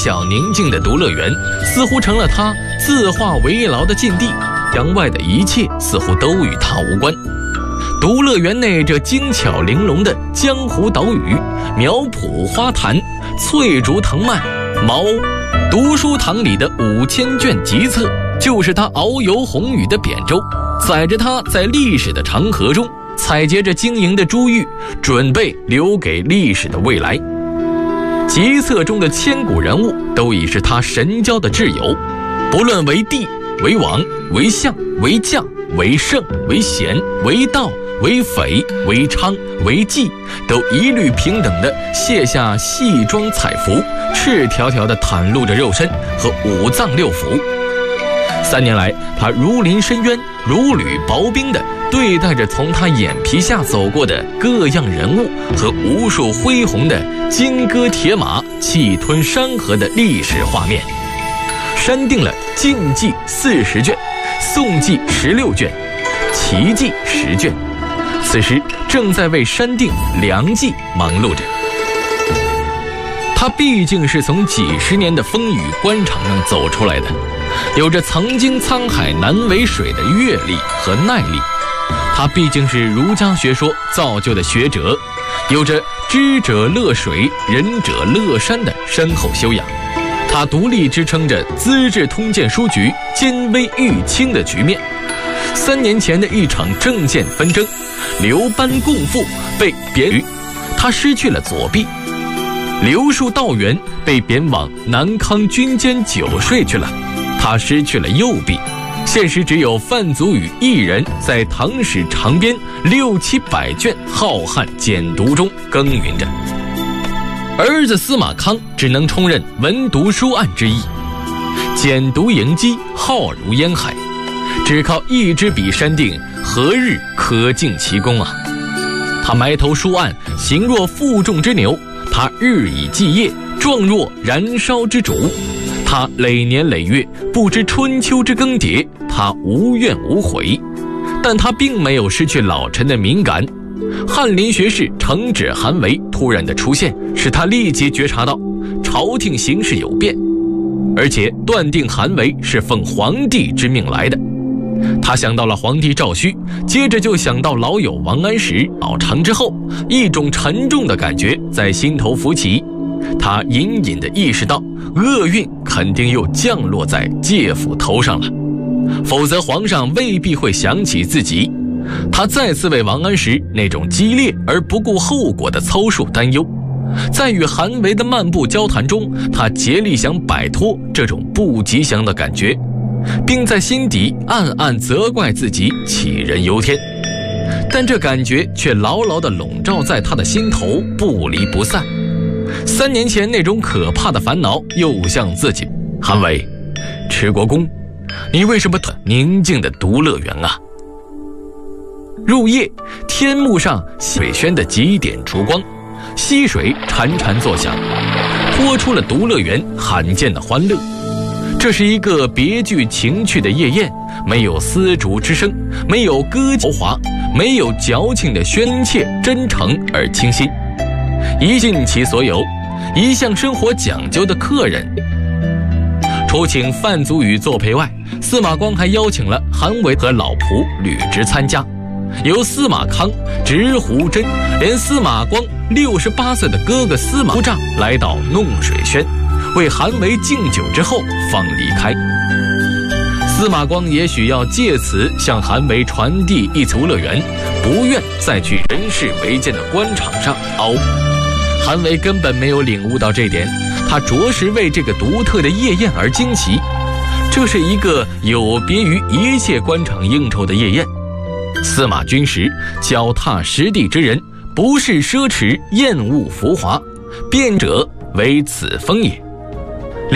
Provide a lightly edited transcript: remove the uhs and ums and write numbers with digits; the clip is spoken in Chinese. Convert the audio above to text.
小宁静的独乐园，似乎成了他自化为牢的禁地，墙外的一切似乎都与他无关。独乐园内这精巧玲珑的江湖岛屿、苗圃花坛、翠竹藤蔓、茅读书堂里的5000卷集册，就是他遨游宏宇的扁舟，载着他在历史的长河中采撷着晶莹的珠玉，准备留给历史的未来。集册中的千古人物都已是他神交的挚友，不论为帝、为王、为相、为将、为圣、为贤、为道、为匪、为娼、为妓，都一律平等地卸下戏装彩服，赤条条地袒露着肉身和五脏六腑。3年来，他如临深渊，如履薄冰地对待着从他眼皮下走过的各样人物和无数恢宏的金戈铁马、气吞山河的历史画面，删定了晋纪40卷，宋纪16卷，齐纪10卷。此时正在为删定梁纪忙碌着。他毕竟是从几十年的风雨官场上走出来的，有着曾经沧海难为水的阅历和耐力。他毕竟是儒家学说造就的学者，有着知者乐水，仁者乐山的深厚修养。他独立支撑着《资治通鉴》书局兼危愈清的局面。3年前的一场政见纷争，刘班共父被贬于，他失去了左臂；刘树道元被贬往南康军监9税去了，他失去了右臂。现实只有范祖禹一人在唐史长编6、700卷浩瀚简读中耕耘着。儿子司马康只能充任文读书案之一，简读迎击浩如烟海，只靠一支笔删定，何日可尽其功啊？他埋头书案，行若负重之牛；他日以继夜，壮若燃烧之烛；他累年累月，不知春秋之更迭；他无怨无悔。但他并没有失去老臣的敏感。翰林学士承旨韩维突然的出现，使他立即觉察到朝廷形势有变，而且断定韩维是奉皇帝之命来的。他想到了皇帝赵顼，接着就想到老友王安石。老长之后，一种沉重的感觉在心头浮起。他隐隐地意识到，厄运肯定又降落在介甫头上了，否则皇上未必会想起自己。他再次为王安石那种激烈而不顾后果的操述担忧。在与韩维的漫步交谈中，他竭力想摆脱这种不吉祥的感觉，并在心底暗暗责怪自己杞人忧天。但这感觉却牢牢地笼罩在他的心头，不离不散。3年前那种可怕的烦恼又向自己：韩维，持国公，你为什么宁静的独乐园啊？入夜，天幕上水轩的几点烛光，溪水潺潺作响，泼出了独乐园罕见的欢乐。这是一个别具情趣的夜宴，没有丝竹之声，没有歌豪华，没有矫情的宣切，真诚而清新。一尽其所有，一向生活讲究的客人。除请范祖禹作陪外，司马光还邀请了韩维和老仆吕直参加。由司马康、直胡真，连司马光68岁的哥哥司马夫丈来到弄水轩，为韩维敬酒之后方离开。司马光也许要借此向韩维传递一独乐园，不愿再去人世为鉴的官场上熬。韩维根本没有领悟到这点，他着实为这个独特的夜宴而惊奇。这是一个有别于一切官场应酬的夜宴。司马君实，脚踏实地之人，不是奢侈厌恶浮华，辩者为此风也。